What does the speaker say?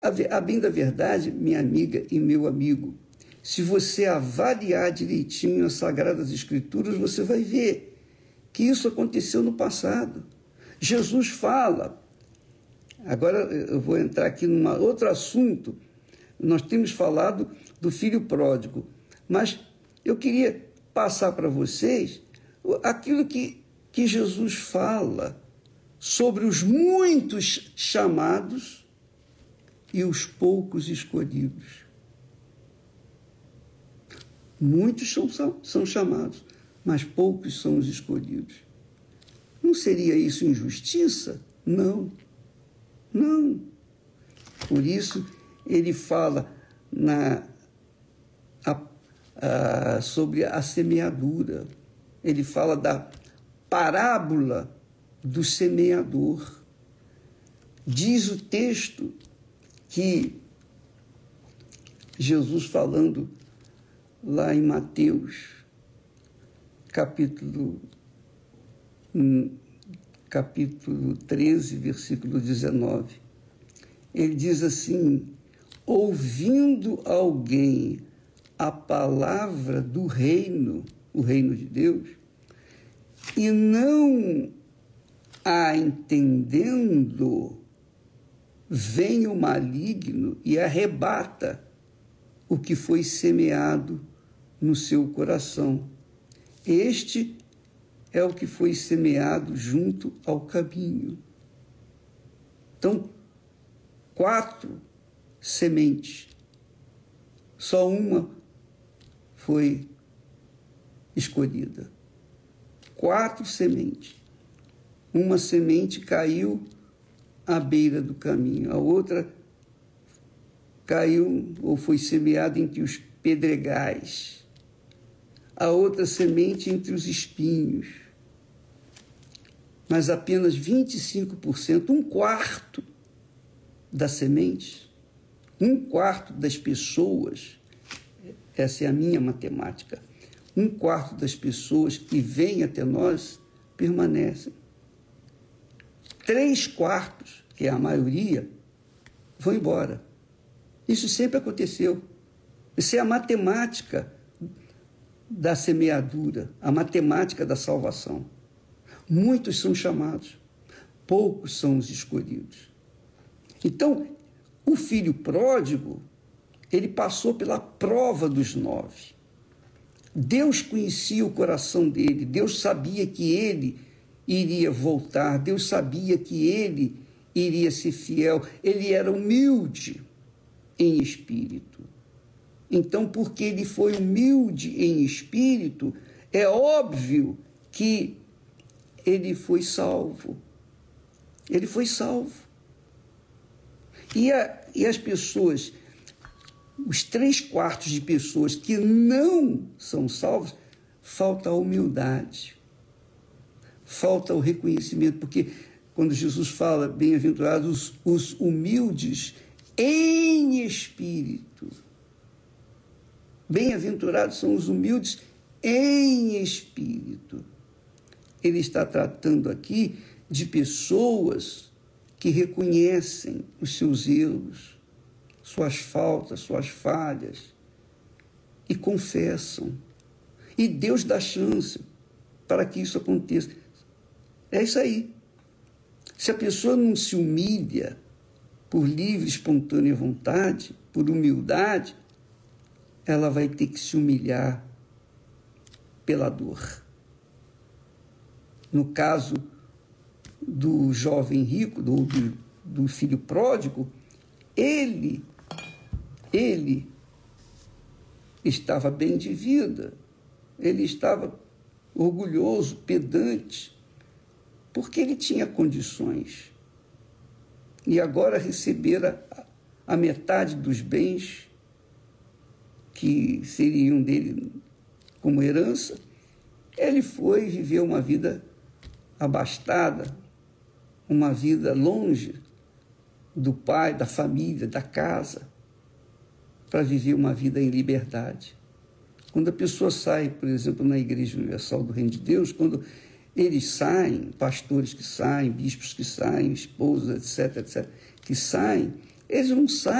A bem da verdade, minha amiga e meu amigo, se você avaliar direitinho as Sagradas Escrituras, você vai ver que isso aconteceu no passado. Jesus fala, agora eu vou entrar aqui num outro assunto, nós temos falado do filho pródigo, mas eu queria passar para vocês aquilo que Jesus fala sobre os muitos chamados e os poucos escolhidos. Muitos são chamados, mas poucos são os escolhidos. Não seria isso injustiça? Não. Não. Por isso, ele fala sobre a semeadura. Ele fala da parábola do semeador. Diz o texto que Jesus falando lá em Mateus, capítulo 13, versículo 19, ele diz assim: ouvindo alguém a palavra do reino, o reino de Deus, e não a entendendo, vem o maligno e arrebata o que foi semeado no seu coração. Este é o que foi semeado junto ao caminho. Então, 4 sementes, só uma foi escolhida. 4 sementes. Uma semente caiu à beira do caminho, a outra caiu ou foi semeada entre os pedregais, a outra semente entre os espinhos. Mas apenas 25%, 1/4 das sementes, 1/4 das pessoas, essa é a minha matemática, 1/4 das pessoas que vêm até nós permanecem. 3/4, que é a maioria, vão embora. Isso sempre aconteceu. Isso é a matemática da semeadura, a matemática da salvação. Muitos são chamados, poucos são os escolhidos. Então, o filho pródigo, ele passou pela prova dos 9. Deus conhecia o coração dele, Deus sabia que ele iria voltar, Deus sabia que ele iria ser fiel, ele era humilde em espírito. Então, porque ele foi humilde em espírito, é óbvio que ele foi salvo. Ele foi salvo. E as pessoas, os 3/4 de pessoas que não são salvas, falta a humildade, falta o reconhecimento, porque quando Jesus fala, bem-aventurados os humildes em espírito, bem-aventurados são os humildes em espírito. Ele está tratando aqui de pessoas que reconhecem os seus erros, suas faltas, suas falhas, e confessam. E Deus dá chance para que isso aconteça. É isso aí. Se a pessoa não se humilha por livre, espontânea vontade, por humildade, ela vai ter que se humilhar pela dor. No caso do jovem rico, do filho pródigo, ele estava bem de vida, ele estava orgulhoso, pedante, porque ele tinha condições. E agora recebera a metade dos bens que seriam dele como herança, ele foi viver uma vida abastada, uma vida longe do pai, da família, da casa, para viver uma vida em liberdade. Quando a pessoa sai, por exemplo, na Igreja Universal do Reino de Deus, quando eles saem, pastores que saem, bispos que saem, esposas, etc., que saem, Eles não sabem.